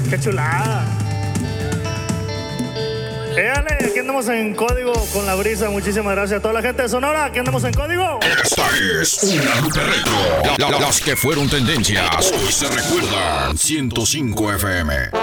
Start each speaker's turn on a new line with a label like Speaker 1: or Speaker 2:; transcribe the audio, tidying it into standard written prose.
Speaker 1: Qué chulada. Dale, aquí andamos en código con la brisa. Muchísimas gracias a toda la gente de Sonora. Aquí andamos en código.
Speaker 2: Esta es una ruta retro. Las que fueron tendencias hoy se recuerdan. 105 FM.